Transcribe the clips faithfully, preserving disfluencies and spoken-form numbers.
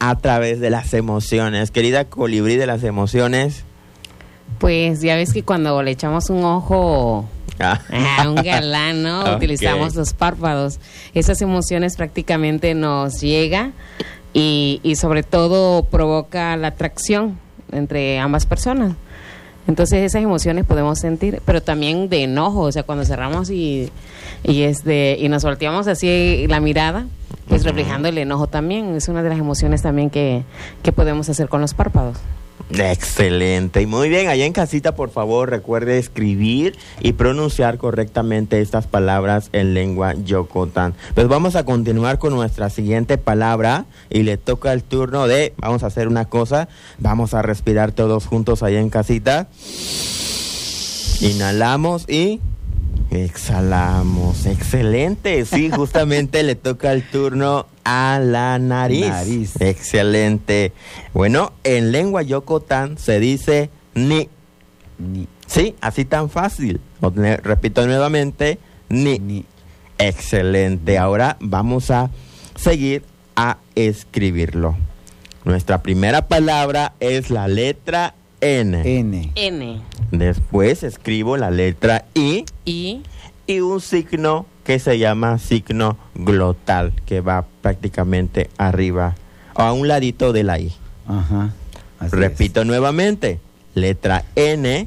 a través de las emociones. Querida colibrí de las emociones. Pues ya ves que cuando le echamos un ojo ah. a un galán, ¿no? Okay. Utilizamos los párpados. Esas emociones prácticamente nos llega y, y sobre todo provoca la atracción entre ambas personas. Entonces esas emociones podemos sentir, pero también de enojo, o sea, cuando cerramos y y este y nos volteamos así la mirada, pues uh-huh. reflejando el enojo también, es una de las emociones también que, que podemos hacer con los párpados. Excelente, y muy bien, allá en casita por favor recuerde escribir y pronunciar correctamente estas palabras en lengua yokotán. Pues vamos a continuar con nuestra siguiente palabra y le toca el turno de, vamos a hacer una cosa, vamos a respirar todos juntos allá en casita. Inhalamos y exhalamos. Excelente, sí, justamente le toca el turno a la nariz. nariz. Excelente. Bueno, en lengua yokotán se dice ni. Ni. Sí, así tan fácil. Repito nuevamente, ni. ni. Excelente. Ahora vamos a seguir a escribirlo. Nuestra primera palabra es la letra N. N. N. Después escribo la letra I. I. Y un signo que se llama signo glotal, que va prácticamente arriba, o a un ladito de la I. Ajá. Repito es. nuevamente. Letra N.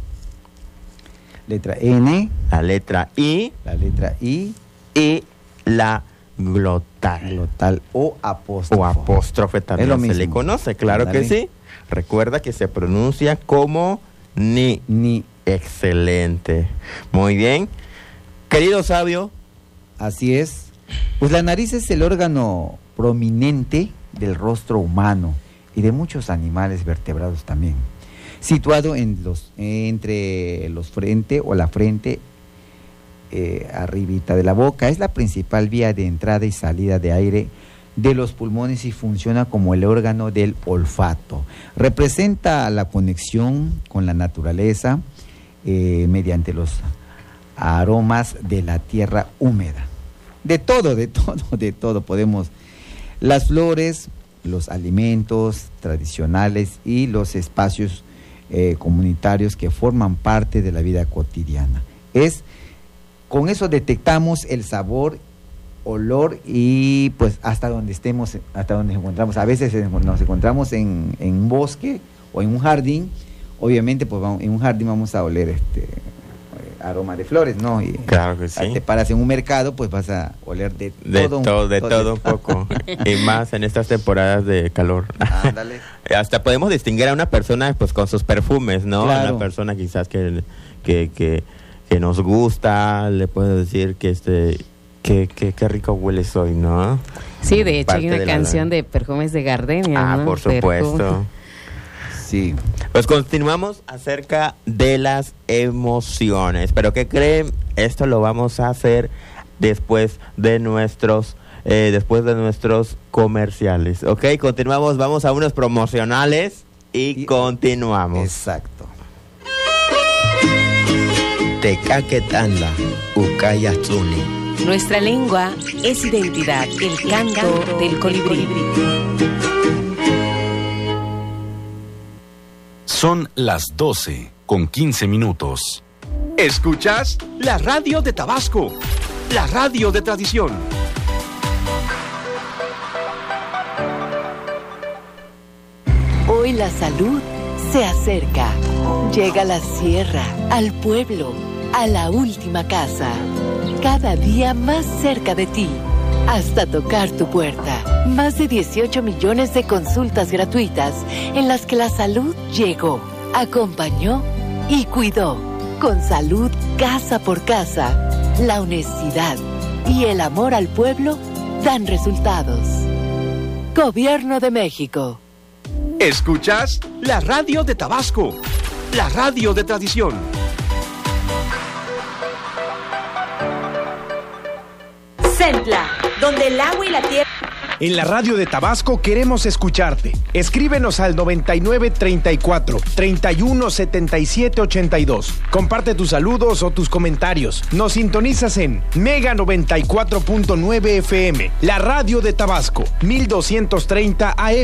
Letra N. La letra I. La letra I. Y la glotal. Glotal o apóstrofe. O apóstrofe también se le conoce, claro Dale. que sí. Recuerda que se pronuncia como ni. Ni. Excelente. Muy bien. Querido sabio. Así es. Pues la nariz es el órgano prominente del rostro humano y de muchos animales vertebrados también. Situado en los, entre los frente o la frente, eh, arribita de la boca. Es la principal vía de entrada y salida de aire de los pulmones y funciona como el órgano del olfato. Representa la conexión con la naturaleza eh, mediante los aromas de la tierra húmeda. De todo, de todo, de todo podemos. Las flores, los alimentos tradicionales y los espacios eh, comunitarios que forman parte de la vida cotidiana. Es, con eso detectamos el sabor, olor y pues hasta donde estemos, hasta donde nos encontramos. A veces nos encontramos en, en un bosque o en un jardín. Obviamente, pues vamos, en un jardín vamos a oler este aroma de flores, ¿no? Y claro que sí. Te paras en un mercado, pues vas a oler de, de todo, todo, de todo, todo un poco. Y más en estas temporadas de calor. Ándale. Hasta podemos distinguir a una persona pues con sus perfumes, ¿no? Claro. Una persona quizás que, que, que, que nos gusta, le puedo decir que este que, que, que rico hueles hoy, ¿no? Sí, de hecho hay una de canción la... de perfumes de gardenia, Ah, ¿no? por supuesto. Perfume. Sí. Pues continuamos acerca de las emociones. Pero ¿qué creen? Esto lo vamos a hacer después de nuestros eh, después de nuestros comerciales. Ok, continuamos, vamos a unos promocionales y, y continuamos. Exacto. Tecaquetanda, Ucayatsuni. Nuestra lengua es identidad, el canto, el canto del colibrí. Son las doce con quince minutos. ¿Escuchas? La radio de Tabasco, la radio de tradición. Hoy la salud se acerca. Llega a la sierra, al pueblo, a la última casa. Cada día más cerca de ti, hasta tocar tu puerta. Más de dieciocho millones de consultas gratuitas en las que la salud llegó, acompañó y cuidó. Con salud casa por casa, la honestidad y el amor al pueblo dan resultados. Gobierno de México. ¿Escuchas? La radio de Tabasco, la radio de tradición. Centla, donde el agua y la tierra... En la radio de Tabasco queremos escucharte. Escríbenos al noventa y nueve treinta y cuatro treinta y uno setenta y siete ochenta y dos. Comparte tus saludos o tus comentarios. Nos sintonizas en Mega noventa y cuatro punto nueve F M, la radio de Tabasco, mil doscientos treinta A M.